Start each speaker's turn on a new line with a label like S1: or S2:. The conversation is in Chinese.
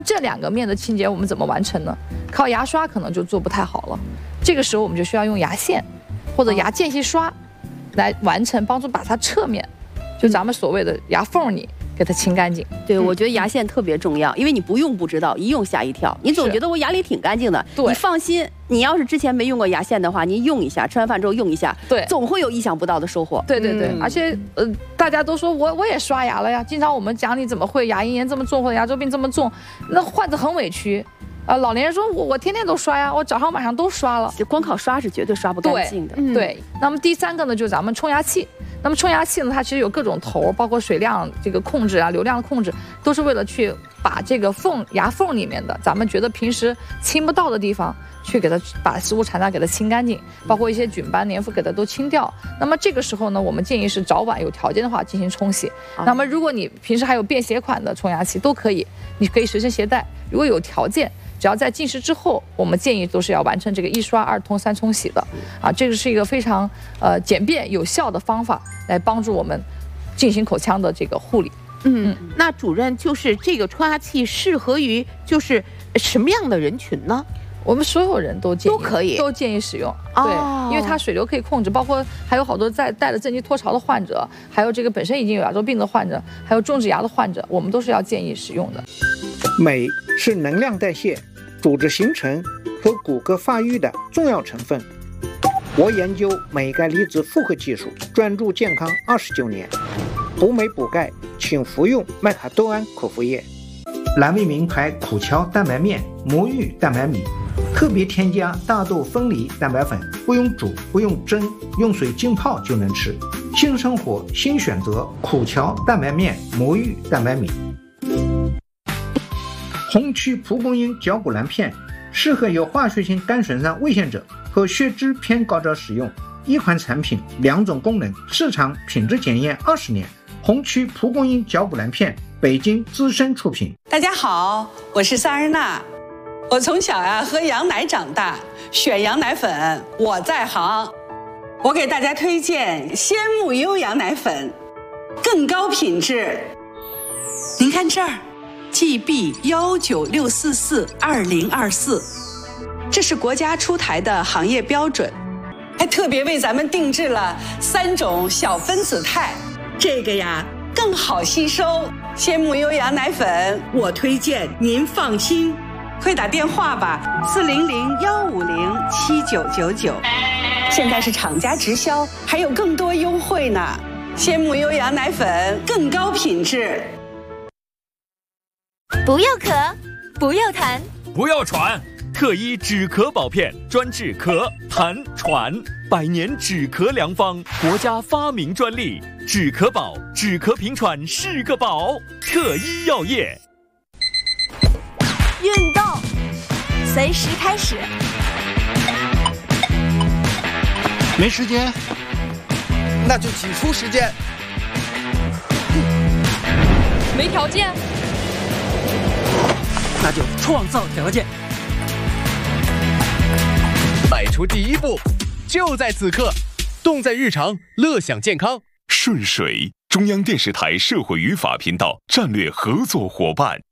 S1: 这2个面的清洁我们怎么完成呢？靠牙刷可能就做不太好了，这个时候我们就需要用牙线或者牙间隙刷来完成，帮助把它侧面，就咱们所谓的牙缝里给它清干净。
S2: 对，我觉得牙线特别重要，因为你不用不知道，一用吓一跳。你总觉得我牙里挺干净的，你放心，你要是之前没用过牙线的话，您用一下，吃完饭之后用一下，
S1: 对，
S2: 总会有意想不到的收获。
S1: 对对对，而且大家都说我也刷牙了呀，经常我们讲你怎么会牙龈炎这么重或者牙周病这么重，那患者很委屈。老年人说我天天都刷呀，我早上晚上都刷了，
S2: 光靠刷是绝对刷不干净的。
S1: 对，那么第3个呢，就是咱们冲牙器。那么冲牙器呢，它其实有各种头，包括水量这个控制啊、流量的控制，都是为了去把这个牙缝里面的咱们觉得平时清不到的地方，去给它把食物残渣给它清干净，包括一些菌斑、黏附给它都清掉。那么这个时候呢，我们建议是早晚有条件的话进行冲洗。那么如果你平时还有便携款的冲牙器都可以，你可以随身携带。如果有条件，只要在进食之后，我们建议都是要完成这个1刷2通3冲洗的这个是一个非常简便有效的方法，来帮助我们进行口腔的这个护理。
S3: 那主任，就是这个冲牙器适合于就是什么样的人群呢？
S1: 我们所有人都
S3: 可以
S1: 使用，对，因为它水流可以控制，包括还有好多带了正畸脱巢的患者，还有这个本身已经有牙周病的患者，还有种植牙的患者，我们都是要建议使用的。
S4: 镁是能量代谢、组织形成和骨骼发育的重要成分。我研究镁钙离子复合技术，专注健康29年。补镁补钙，请服用麦卡多胺口服液。蓝莓名牌苦荞蛋白面、魔芋蛋白米，特别添加大豆分离蛋白粉，不用煮，不用蒸，用水浸泡就能吃。新生活新选择，苦荞蛋白面、魔芋蛋白米。红曲蒲公英嚼骨蓝片适合有化学性肝损伤危险者和血脂偏高者使用。一款产品2种功能，市场品质检验20年。红曲蒲公英嚼骨蓝片，北京资深出品。
S5: 大家好，我是萨日娜。我从小喝羊奶长大，选羊奶粉我在行。我给大家推荐鲜木优羊奶粉，更高品质。您看这儿 GB196442024，这是国家出台的行业标准，还特别为咱们定制了3种小分子肽，这个呀更好吸收。鲜木优羊奶粉我推荐，您放心。快打电话吧，400-150-7999。现在是厂家直销，还有更多优惠呢。鲜木优羊奶粉更高品质。
S6: 不要咳，不要痰，
S7: 不要喘，特医止咳宝片，专治咳、痰、喘，100年止咳良方，国家发明专利。止咳宝，止咳平喘是个宝。特医药业。
S6: 运动，随时开始。
S8: 没时间，
S9: 那就挤出时间。
S10: 没条件，
S8: 那就创造条件。
S9: 迈出第一步，就在此刻，动在日常，乐享健康。
S11: 顺水，中央电视台社会与法频道战略合作伙伴。